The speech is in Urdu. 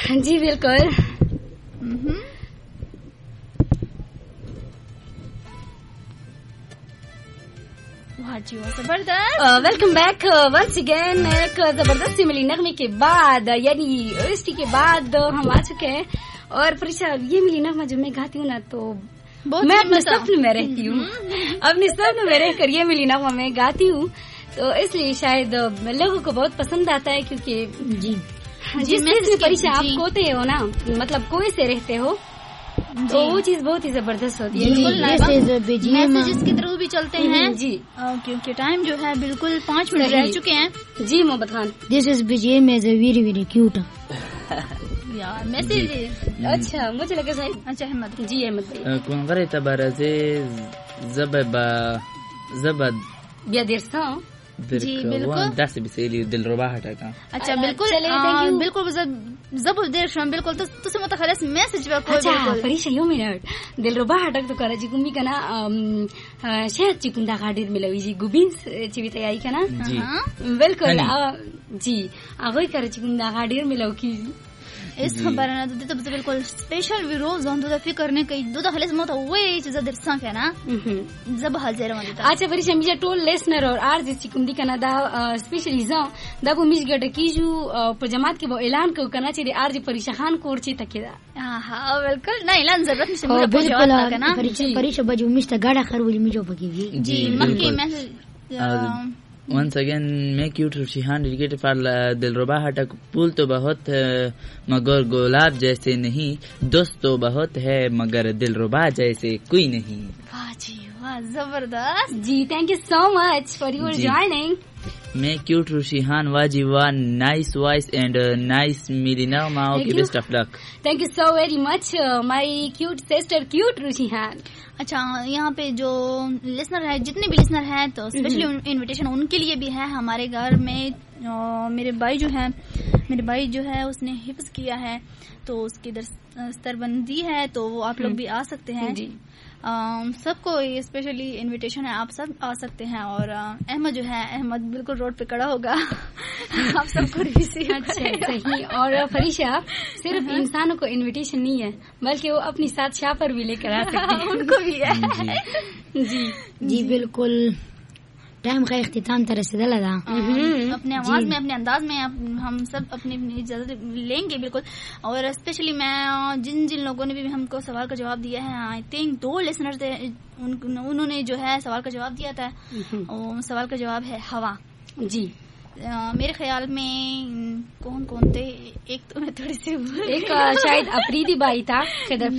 جی بالکل. جی زبردست. Welcome back once again. ایک زبردست سی ملی نغمے کے بعد یعنی OST کے بعد ہم آ چکے ہیں. اور پریشا یہ ملی نغمہ جب میں گاتی ہوں نا تو میں اپنے سپنے میں رہتی ہوں. اپنے سپنے میں رہ کر یہ ملی نغمہ میں گاتی ہوں تو اس لیے شاید لوگوں کو بہت پسند آتا ہے کیونکہ جس چیز میں پریشا آپ کوتے ہو نا مطلب کوئی سے رہتے ہو تو وہ چیز بہت ہی زبردست ہوتی ہے. میسیجز کے تھرو بھی چلتے ہیں جی کیونکہ ٹائم جو ہے بالکل 5 منٹ رہ چکے ہیں. جی محمد خان. دس از BGM is very very cute. یار میسیج. اچھا مجھے لگا صحیح. اچھا احمد. جی احمد بھائی. كون غريت برازي زبد بیا درساں. جی بالکل. درس بيسالي دلربا هتاكا. اچھا بالکل بالکل زبر دیر شام بالکل تو متخلص میسج بالکل. اچھا فريشه يومي دلربا هتاك تو كراجي كومي كنا شهد چكون دا غادر ملوي گوبينس چيوي تياي كنا. جی بالکل. جی اگوي كراجي كون دا غادر ملوكي اس خبرنا تو بالکل سپیشل ویرو زون تو فکر نے کئی دو خلاص مت وے چیز درساں کنا زب حاضر مدد. اچھا فريشه ميجا ټول لیسنر اور ار دي چكون دي كنا دا سپیشلی زون دا بو ميج گټ کیجو په جماعت کې وہ اعلان کو کنا چې ار دي فريشه خان کور چي تکدا. ها بالکل نه اعلان ضرورت نشي مو بالکل کنا فريشه بجو مشت گاډه خرولي ميجو پکې جی مخکې میسج. once again میں کیوٹ روشیحان ڈیڈیکیٹڈ فار دلربا ہٹک. پھول تو بہت مگر گلاب جیسے نہیں, دوست تو بہت ہے مگر دلربا جیسے کوئی نہیں. واہ جی واہ زبردست. جی thank you so much for your joining. میں کیوٹ روشیحان واجی وا نائس وائس اینڈ نائس میری نغمہ. Okay best of look. Thank you so very much my cute sister cute روشیحان. اچھا یہاں پہ جو لسنر ہے جتنے بھی لسنر ہیں تو اسپیشلی انویٹیشن ان کے لیے بھی ہے. ہمارے گھر میں میرے بھائی جو ہے اس نے حفظ کیا ہے تو اس کی دستر بندی ہے تو وہ آپ لوگ بھی آ سکتے ہیں. جی سب کو اسپیشلی انویٹیشن ہے, آپ سب آ سکتے ہیں. اور احمد جو ہے احمد بالکل روڈ پہ کڑا ہوگا آپ سب کو ریسیو. اچھا صحیح. اور فریشہ صرف انسانوں کو انویٹیشن نہیں ہے بلکہ وہ اپنی ساتھ شاپر بھی لے کر آ سکتے ہیں. ان کو بھی ہے. جی بالکل. ٹائم کا اختتام تا رسیدل دا. اپنے آواز میں اپنے انداز میں ہم سب اپنی اجازت لیں گے بالکل. اور اسپیشلی میں جن لوگوں نے بھی ہم کو سوال کا جواب دیا ہے, آئی تھنک 2 لسنر تھے انہوں نے جو ہے سوال کا جواب دیا تھا. اور سوال کا جواب ہے ہوا. جی میرے خیال میں کون تھے, ایک تو میں تھوڑی سی ایک شاید افریدی بھائی تھا